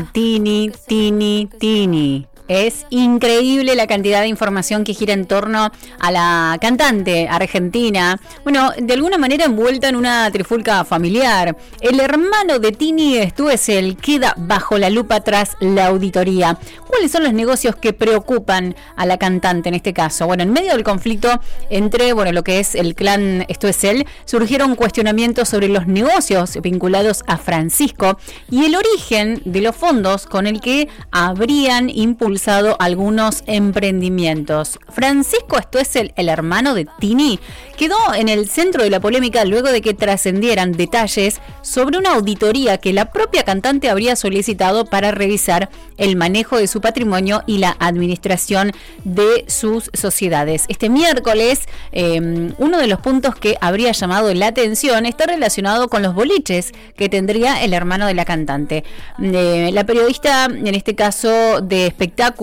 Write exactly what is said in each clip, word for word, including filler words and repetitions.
Tini, Tini, Tini. Es increíble la cantidad de información que gira en torno a la cantante argentina. Bueno, de alguna manera envuelta en una trifulca familiar. El hermano de Tini Stoessel queda bajo la lupa tras la auditoría. ¿Cuáles son los negocios que preocupan a la cantante en este caso? Bueno, en medio del conflicto entre, bueno, lo que es el clan Stoessel, surgieron cuestionamientos sobre los negocios vinculados a Francisco y el origen de los fondos con el que habrían impulsado algunos emprendimientos. Francisco Stoessel, el hermano de Tini, quedó en el centro de la polémica luego de que trascendieran detalles sobre una auditoría que la propia cantante habría solicitado para revisar el manejo de su patrimonio y la administración de sus sociedades. Este miércoles, eh, uno de los puntos que habría llamado la atención está relacionado con los boliches que tendría el hermano de la cantante. Eh, la periodista, en este caso de espectáculos,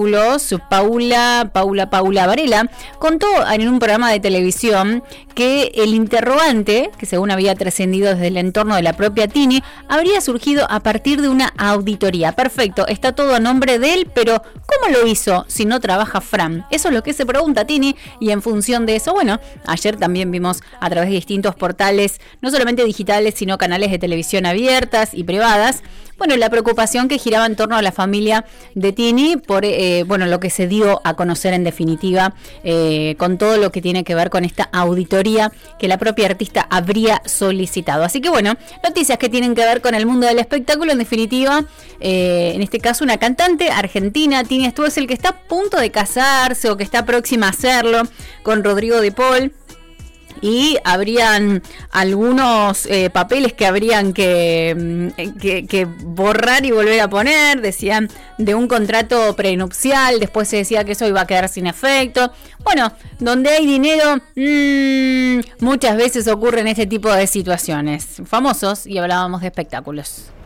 Paula, Paula, Paula Varela, contó en un programa de televisión que el interrogante, que según había trascendido desde el entorno de la propia Tini, habría surgido a partir de una auditoría. Perfecto, está todo a nombre de él, pero ¿cómo lo hizo si no trabaja Fran? Eso es lo que se pregunta Tini, y en función de eso, bueno, ayer también vimos a través de distintos portales, no solamente digitales, sino canales de televisión abiertas y privadas, bueno, la preocupación que giraba en torno a la familia de Tini por, eh, bueno, lo que se dio a conocer en definitiva, eh, con todo lo que tiene que ver con esta auditoría que la propia artista habría solicitado. Así que bueno, noticias que tienen que ver con el mundo del espectáculo, en definitiva, eh, en este caso una cantante argentina, Tini Stoessel, que está a punto de casarse o que está próxima a hacerlo con Rodrigo de Paul. Y habrían algunos eh, papeles que habrían que, que, que borrar y volver a poner. Decían de un contrato prenupcial, después se decía que eso iba a quedar sin efecto. Bueno, donde hay dinero, mmm, muchas veces ocurren este tipo de situaciones. Famosos, y hablábamos de espectáculos.